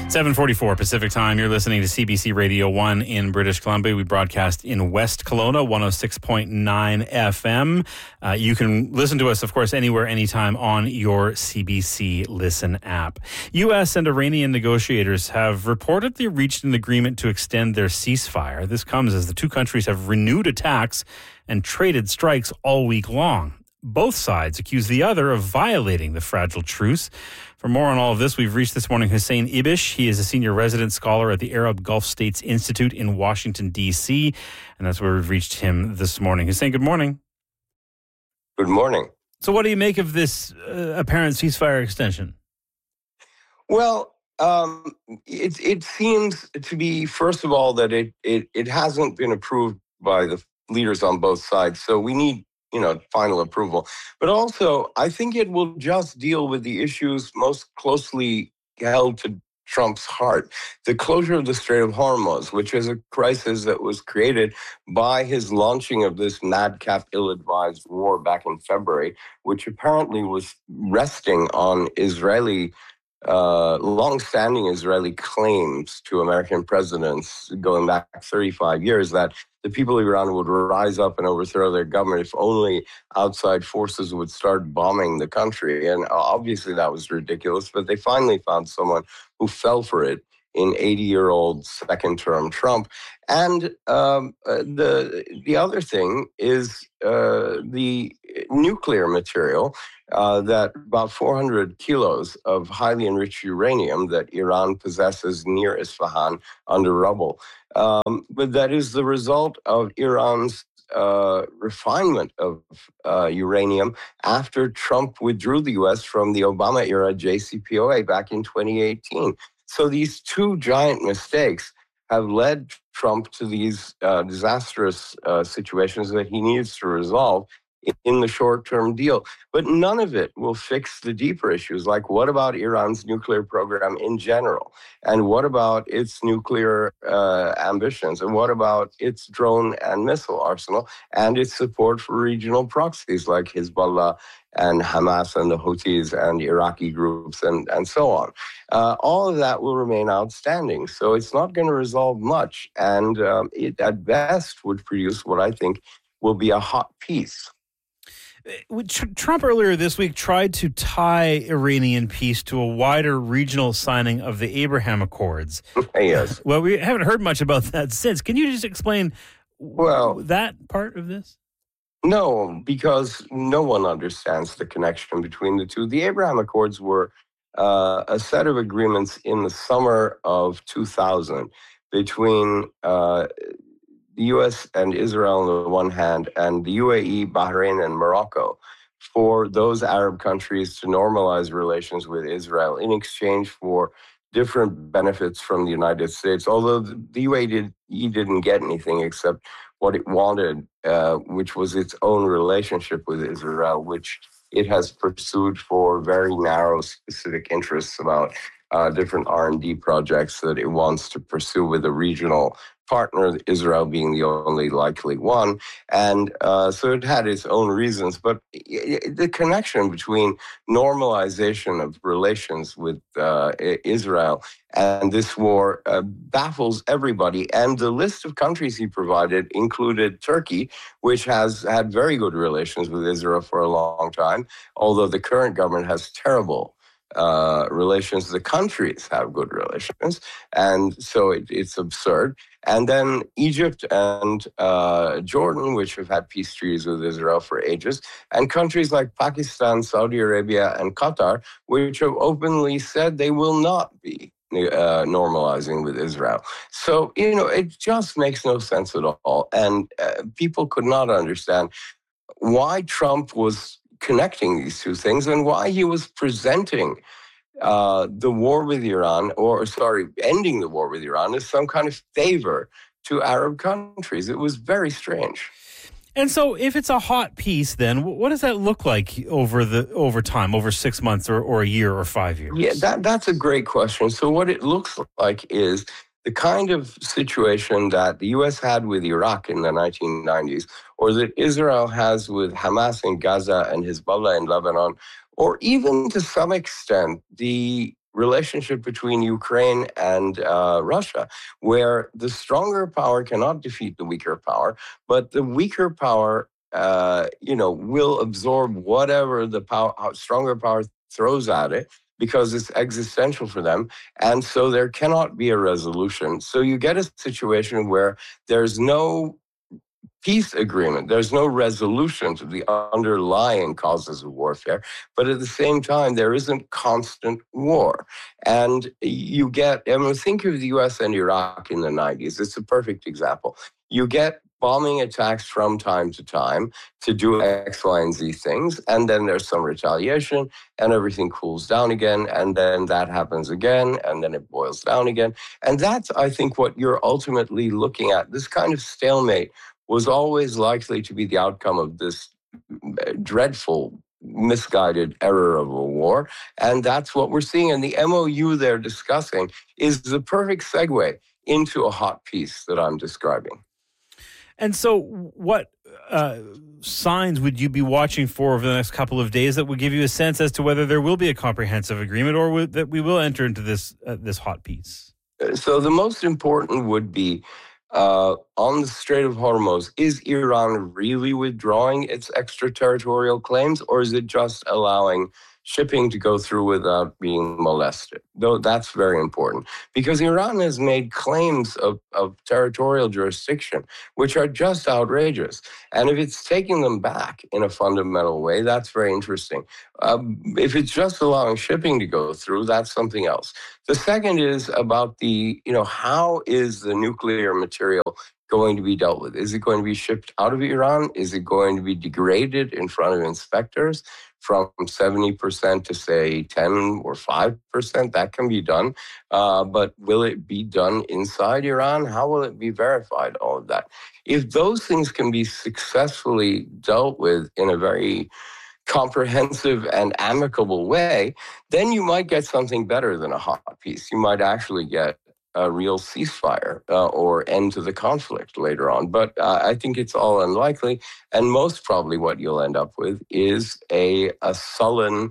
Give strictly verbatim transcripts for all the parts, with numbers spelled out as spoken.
seven forty-four Pacific Time. You're listening to C B C Radio one in British Columbia. We broadcast in West Kelowna, one oh six point nine F M. Uh, you can listen to us, of course, anywhere, anytime on your C B C Listen app. U S and Iranian negotiators have reportedly reached an agreement to extend their ceasefire. This comes as the two countries have renewed attacks and traded strikes all week long. Both sides accuse the other of violating the fragile truce. For more on all of this, we've reached this morning Hussein Ibish. He is a senior resident scholar at the Arab Gulf States Institute in Washington, D C, and that's where we've reached him this morning. Hussein, good morning. Good morning. So what do you make of this uh, apparent ceasefire extension? Well, um, it, it seems to be, first of all, that it, it, it hasn't been approved by the leaders on both sides. So we need you know, final approval. But also, I think it will just deal with the issues most closely held to Trump's heart. The closure of the Strait of Hormuz, which is a crisis that was created by his launching of this madcap, ill-advised war back in February, which apparently was resting on Israeli Uh, long-standing Israeli claims to American presidents going back thirty-five years that the people of Iran would rise up and overthrow their government if only outside forces would start bombing the country. And obviously that was ridiculous, but they finally found someone who fell for it in eighty-year-old second-term Trump. And um, uh, the the other thing is uh, the nuclear material, uh, that about four hundred kilos of highly enriched uranium that Iran possesses near Isfahan under rubble. Um, but that is the result of Iran's uh, refinement of uh, uranium after Trump withdrew the U S from the Obama-era J C P O A back in twenty eighteen. So these two giant mistakes have led Trump to these uh, disastrous uh, situations that he needs to resolve in the short-term deal. But none of it will fix the deeper issues, like what about Iran's nuclear program in general? And what about its nuclear uh, ambitions? And what about its drone and missile arsenal and its support for regional proxies like Hezbollah and Hamas and the Houthis and Iraqi groups and, and so on? Uh, all of that will remain outstanding. So it's not going to resolve much. And um, it at best would produce what I think will be a hot peace. Trump earlier this week tried to tie Iranian peace to a wider regional signing of the Abraham Accords. Yes. Well, we haven't heard much about that since. Can you just explain well, that part of this? No, because no one understands the connection between the two. The Abraham Accords were uh, a set of agreements in the summer of two thousand between uh, the U S and Israel on the one hand, and the U A E, Bahrain, and Morocco, for those Arab countries to normalize relations with Israel in exchange for different benefits from the United States, although the U A E did, didn't get anything except what it wanted, uh, which was its own relationship with Israel, which it has pursued for very narrow specific interests about uh, different R and D projects that it wants to pursue with a regional partner, Israel being the only likely one. And uh, so it had its own reasons. But the connection between normalization of relations with uh, Israel and this war uh, baffles everybody. And the list of countries he provided included Turkey, which has had very good relations with Israel for a long time, although the current government has terrible uh, relations. The countries have good relations. And so it, it's absurd. And then Egypt and uh, Jordan, which have had peace treaties with Israel for ages, and countries like Pakistan, Saudi Arabia, and Qatar, which have openly said they will not be uh, normalizing with Israel. So, you know, it just makes no sense at all. And uh, people could not understand why Trump was connecting these two things and why he was presenting Uh, the war with Iran, or sorry, ending the war with Iran, as some kind of favor to Arab countries. It was very strange. And so, if it's a hot peace, then what does that look like over the over time, over six months, or, or a year, or five years? Yeah, that that's a great question. So, what it looks like is the kind of situation that the U S had with Iraq in the nineteen nineties, or that Israel has with Hamas in Gaza and Hezbollah in Lebanon, or even to some extent the relationship between Ukraine and uh, Russia, where the stronger power cannot defeat the weaker power, but the weaker power, uh, you know, will absorb whatever the power, stronger power throws at it, because it's existential for them. And so there cannot be a resolution. So you get a situation where there's no peace agreement. There's no resolution to the underlying causes of warfare, but at the same time, there isn't constant war. And you get, I mean, think of the U S and Iraq in the nineties. It's a perfect example. You get bombing attacks from time to time to do X, Y, and Z things, and then there's some retaliation, and everything cools down again, and then that happens again, and then it boils down again. And that's, I think, what you're ultimately looking at. This kind of stalemate was always likely to be the outcome of this dreadful, misguided error of a war. And that's what we're seeing. And the M O U they're discussing is the perfect segue into a hot peace that I'm describing. And so what uh, signs would you be watching for over the next couple of days that would give you a sense as to whether there will be a comprehensive agreement or w- that we will enter into this uh, this hot peace? So the most important would be Uh, on the Strait of Hormuz, is Iran really withdrawing its extraterritorial claims, or is it just allowing shipping to go through without being molested? Though that's very important, because Iran has made claims of, of territorial jurisdiction, which are just outrageous. And if it's taking them back in a fundamental way, that's very interesting. Um, if it's just allowing shipping to go through, that's something else. The second is about the, you know, how is the nuclear material going to be dealt with? Is it going to be shipped out of Iran? Is it going to be degraded in front of inspectors from seventy percent to, say, ten or five percent? That can be done. Uh, but will it be done inside Iran? How will it be verified? All of that. If those things can be successfully dealt with in a very comprehensive and amicable way, then you might get something better than a hot peace. You might actually get a real ceasefire uh, or end to the conflict later on. But uh, I think it's all unlikely. And most probably what you'll end up with is a, a sullen,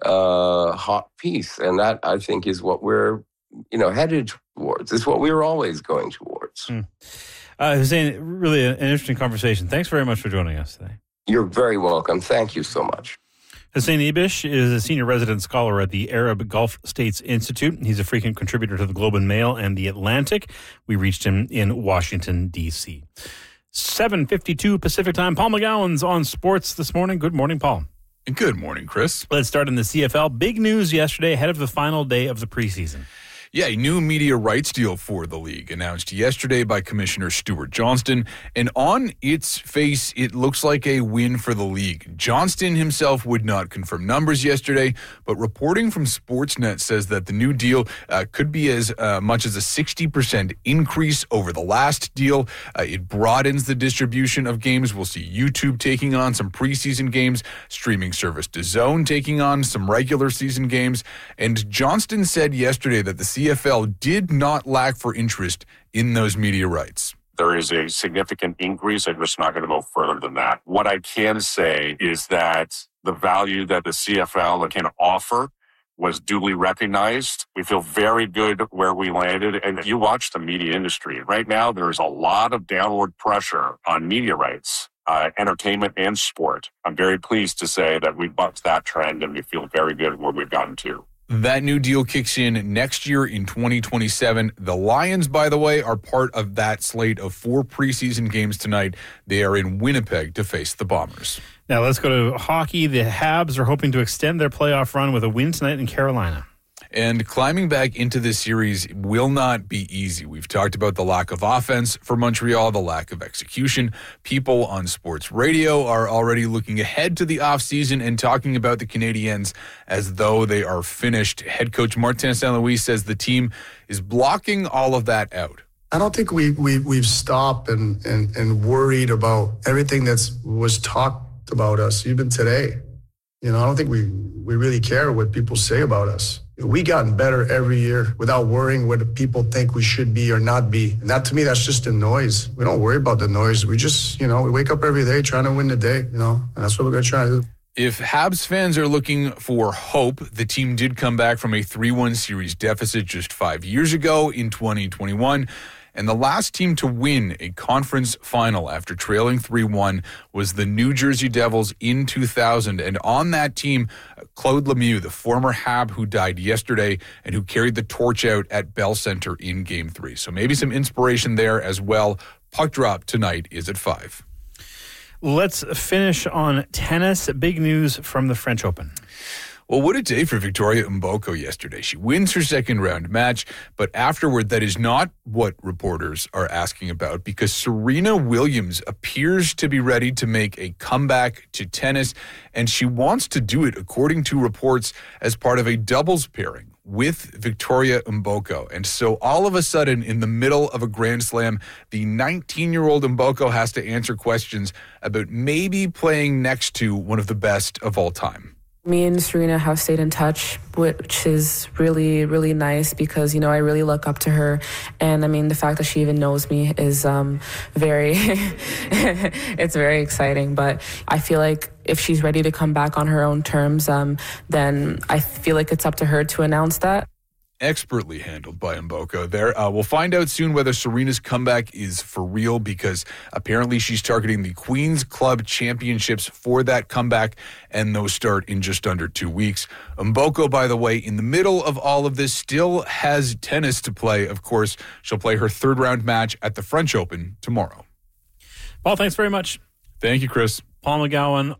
uh, hot peace. And that, I think, is what we're, you know, headed towards. It's what we were always going towards. Hmm. Uh, Hussein, really an interesting conversation. Thanks very much for joining us today. You're very welcome. Thank you so much. Hussein Ibish is a senior resident scholar at the Arab Gulf States Institute. He's a frequent contributor to the Globe and Mail and the Atlantic. We reached him in Washington, D C seven fifty-two Pacific Time. Paul McGowan's on sports this morning. Good morning, Paul. Good morning, Chris. Let's start in the C F L. Big news yesterday ahead of the final day of the preseason. Yeah, a new media rights deal for the league announced yesterday by Commissioner Stuart Johnston. And on its face, it looks like a win for the league. Johnston himself would not confirm numbers yesterday, but reporting from Sportsnet says that the new deal uh, could be as uh, much as a sixty percent increase over the last deal. Uh, it broadens the distribution of games. We'll see YouTube taking on some preseason games, streaming service DAZN taking on some regular season games. And Johnston said yesterday that the C F L did not lack for interest in those media rights. There is a significant increase. I'm just not going to go further than that. What I can say is that the value that the C F L can offer was duly recognized. We feel very good where we landed. And you watch the media industry. Right now, there's a lot of downward pressure on media rights, uh, entertainment and sport. I'm very pleased to say that we bucked that trend and we feel very good where we've gotten to. That new deal kicks in next year in twenty twenty-seven. The Lions, by the way, are part of that slate of four preseason games tonight. They are in Winnipeg to face the Bombers. Now let's go to hockey. The Habs are hoping to extend their playoff run with a win tonight in Carolina. And climbing back into this series will not be easy. We've talked about the lack of offense for Montreal, the lack of execution. People on sports radio are already looking ahead to the offseason and talking about the Canadiens as though they are finished. Head coach Martin Saint Louis says the team is blocking all of that out. I don't think we, we, we've stopped and, and, and worried about everything that was talked about us, even today. You know, I don't think we, we really care what people say about us. We gotten better every year without worrying what people think we should be or not be. And that, to me, that's just the noise. We don't worry about the noise. We just, you know, we wake up every day trying to win the day, you know, and that's what we're going to try to do. If Habs fans are looking for hope, the team did come back from a three one series deficit just five years ago in twenty twenty-one. And the last team to win a conference final after trailing three one was the New Jersey Devils in two thousand. And on that team, Claude Lemieux, the former Hab who died yesterday and who carried the torch out at Bell Center in Game three. So maybe some inspiration there as well. Puck drop tonight is at five. Let's finish on tennis. Big news from the French Open. Well, what a day for Victoria Mboko yesterday. She wins her second round match, but afterward, that is not what reporters are asking about because Serena Williams appears to be ready to make a comeback to tennis, and she wants to do it, according to reports, as part of a doubles pairing with Victoria Mboko. And so all of a sudden, in the middle of a Grand Slam, the nineteen-year-old Mboko has to answer questions about maybe playing next to one of the best of all time. Me and Serena have stayed in touch, which is really, really nice because, you know, I really look up to her. And I mean, the fact that she even knows me is um, very, it's very exciting. But I feel like if she's ready to come back on her own terms, um, then I feel like it's up to her to announce that. Expertly handled by Mboko there. Uh, we'll find out soon whether Serena's comeback is for real because apparently she's targeting the Queen's Club Championships for that comeback, and those start in just under two weeks. Mboko, by the way, in the middle of all of this, still has tennis to play. Of course, she'll play her third round match at the French Open tomorrow. Paul, thanks very much. Thank you, Chris. Paul McGowan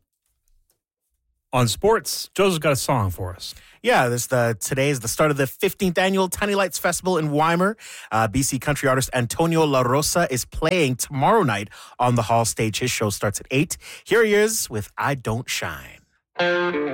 on sports. Joseph's got a song for us. Yeah, this the today is the start of the fifteenth annual Tiny Lights Festival in Weimar. Uh, B C country artist Antonio La Rosa is playing tomorrow night on the Hall stage. His show starts at eight. Here he is with I Don't Shine.